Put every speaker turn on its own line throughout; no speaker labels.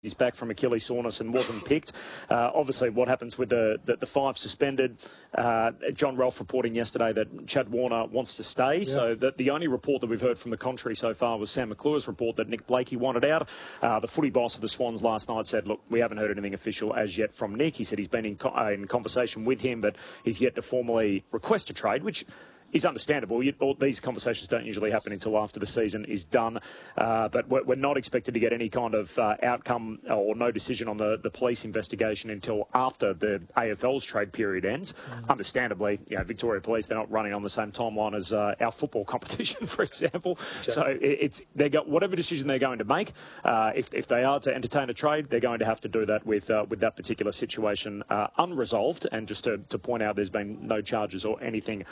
He's back from Achilles soreness and wasn't picked. Obviously, what happens with the 5 suspended? John Ralph reporting yesterday that Chad Warner wants to stay. Yeah. So the only report that we've heard from the contrary so far was Sam McClure's report that Nick Blakey wanted out. The footy boss of the Swans last night said, look, we haven't heard anything official as yet from Nick. He said he's been in conversation with him, but he's yet to formally request a trade, which is understandable. These conversations don't usually happen until after the season is done. But we're not expected to get any kind of outcome or no decision on the police investigation until after the AFL's trade period ends. Understandably, Victoria Police, they're not running on the same timeline as our football competition, for example. Exactly. So they got whatever decision they're going to make. If they are to entertain a trade, they're going to have to do that with that particular situation unresolved. And just to point out, there's been no charges or anything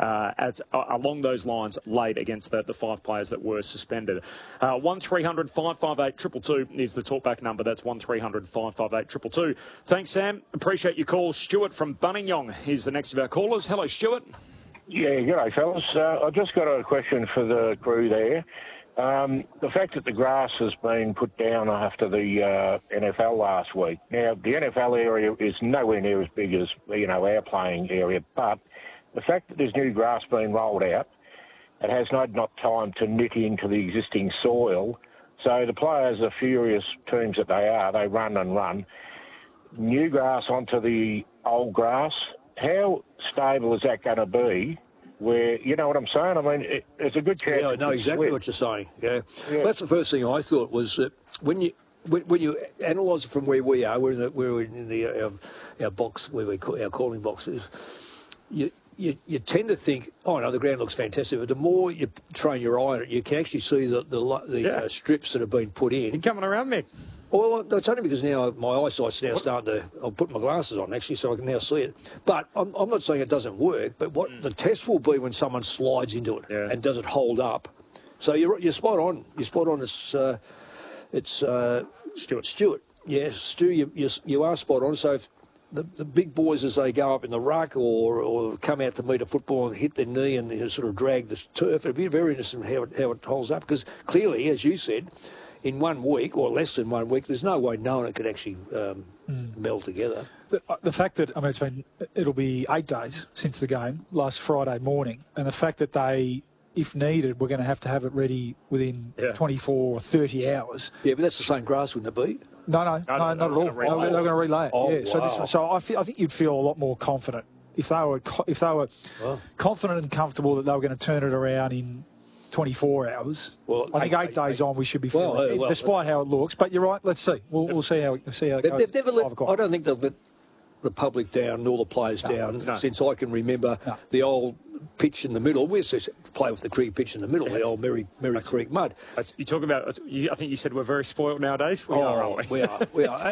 along those lines laid against the 5 players that were suspended. 1300 558 222 is the talkback number. That's 1300 558 222. Thanks, Sam. Appreciate your call. Stuart from Buninyong is the next of our callers. Hello, Stuart.
Yeah, g'day, fellas. I've just got a question for the crew there. The fact that the grass has been put down after the NFL last week. Now, the NFL area is nowhere near as big as, our playing area, but the fact that there's new grass being rolled out, it has not time to knit into the existing soil. So the players are furious, teams that they are, they run and run. New grass onto the old grass, how stable is that going to be? Where, you know what I'm saying? I mean, there's a good chance.
Yeah, I know exactly what you're saying. Yeah. Well, that's the first thing I thought was that when you analyse it from where we are, we're in our box where we call our calling boxes. You tend to think, oh no, the ground looks fantastic. But the more you train your eye on it, you can actually see the strips that have been put in.
You're coming around me.
Well, that's only because now my eyesight's now starting to. I'll put my glasses on actually, so I can now see it. But I'm not saying it doesn't work. But what the test will be when someone slides into it and does it hold up. So you're spot on. You're spot on. It's Stuart. Yes, Stu, you are spot on. So if the big boys, as they go up in the ruck or come out to meet a football and hit their knee and sort of drag the turf, it'll be very interesting how it holds up. Because clearly, as you said, in 1 week or less than 1 week, there's no way knowing it could actually meld together.
The fact that, it'll be 8 days since the game, last Friday morning, and the fact that they, if needed, we're going to have it ready within 24 or 30 hours.
Yeah, but that's the same grass, wouldn't it be?
No, not at all. They're going to relay it.
Oh,
yeah.
Wow.
So I think you'd feel a lot more confident if they were confident and comfortable that they were going to turn it around in 24 hours. Well, I think 8 days on we should be feeling despite how it looks. But you're right. Let's see. We'll see how it goes.
They've never I don't think they've let the public down nor the players down since I can remember the old pitch in the middle. We used to play with the cricket pitch in the middle, the old Merry Creek mud.
You talk about, I think you said we're very spoiled nowadays. We are, aren't we?
We are.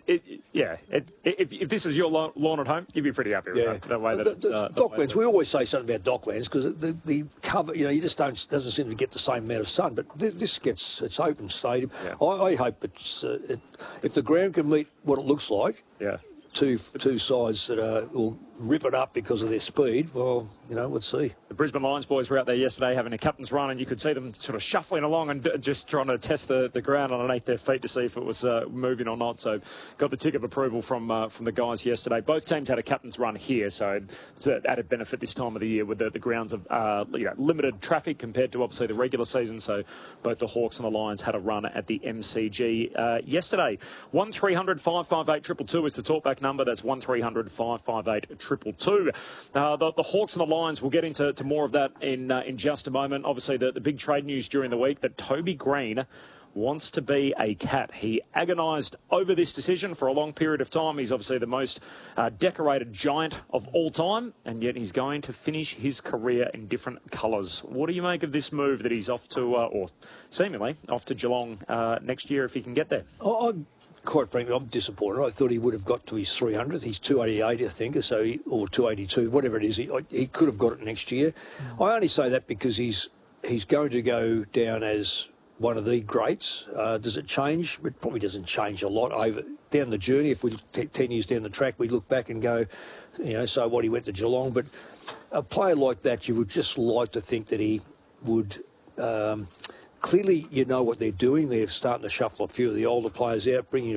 If this was your lawn at home, you'd be pretty happy with the way that it's...
Docklands, we always say something about Docklands because the cover, you just doesn't seem to get the same amount of sun, but this gets, it's open stadium. Yeah. I hope if the ground can meet what it looks like, two sides that will rip it up because of their speed, well, let's see.
The Brisbane Lions boys were out there yesterday having a captain's run, and you could see them sort of shuffling along and just trying to test the ground underneath their feet to see if it was moving or not. So got the tick of approval from the guys yesterday. Both teams had a captain's run here, so it's an added benefit this time of the year with the grounds of limited traffic compared to obviously the regular season. So both the Hawks and the Lions had a run at the MCG yesterday. 1300 558 222 is the talkback number. That's 1300 558 222. The Hawks and the Lions, we'll get into more of that in just a moment. Obviously, the big trade news during the week that Toby Green wants to be a Cat. He agonised over this decision for a long period of time. He's obviously the most decorated giant of all time, and yet he's going to finish his career in different colours. What do you make of this move that he's off to, or seemingly off to Geelong next year if he can get there?
Quite frankly, I'm disappointed. I thought he would have got to his 300th. He's 288, I think, or 282, whatever it is. He could have got it next year. I only say that because he's going to go down as one of the greats. Does it change? It probably doesn't change a lot down the journey. If we 10 years down the track, we look back and go, so what, he went to Geelong. But a player like that, you would just like to think that he would clearly you know what they're doing. They're starting to shuffle a few of the older players out, bringing